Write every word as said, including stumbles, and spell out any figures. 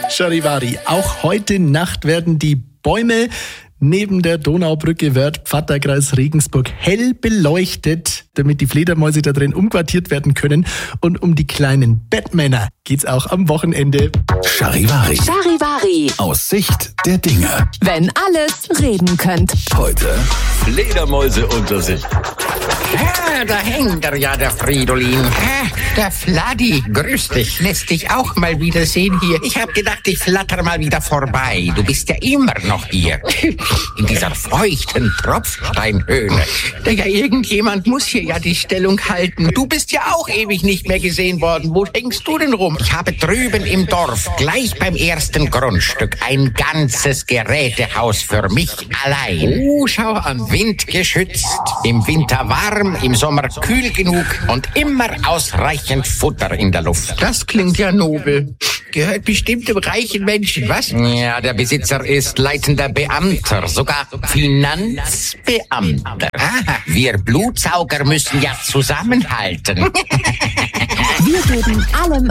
Charivari, auch heute Nacht werden die Bäume neben der Donaubrücke Wörth-Pfadderkreis Regensburg hell beleuchtet, damit die Fledermäuse da drin umquartiert werden können. Und um die kleinen Batmaner geht's auch am Wochenende. Charivari. Charivari. Aus Sicht der Dinge. Wenn alles reden könnt. Heute Fledermäuse unter sich. Ah, da hängt er ja, der Fridolin. Ah, der Fladdi, grüß dich. Lässt dich auch mal wiedersehen hier. Ich hab gedacht, ich flatter mal wieder vorbei. Du bist ja immer noch hier. In dieser feuchten Tropfsteinhöhle. Da ja irgendjemand muss hier ja die Stellung halten. Du bist ja auch ewig nicht mehr gesehen worden. Wo hängst du denn rum? Ich habe drüben im Dorf, gleich beim ersten Grundstück, ein ganzes Gerätehaus für mich allein. Oh, schau an. Windgeschützt, im Winter warm, im Sommer kühl genug und immer ausreichend Futter in der Luft. Das klingt ja nobel. Gehört bestimmt dem reichen Menschen, was? Ja, der Besitzer ist leitender Beamter, sogar Finanzbeamter. Aha, wir Blutsauger müssen ja zusammenhalten. Wir geben allem